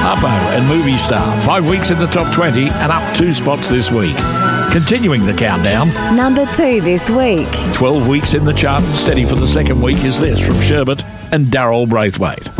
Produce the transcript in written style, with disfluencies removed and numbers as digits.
Harpo and Movie Star, 5 weeks in the top 20 and up 2 spots this week. Continuing the countdown, Number 2 this week. 12 weeks in the chart and steady for the second week is this from Sherbet and Daryl Braithwaite.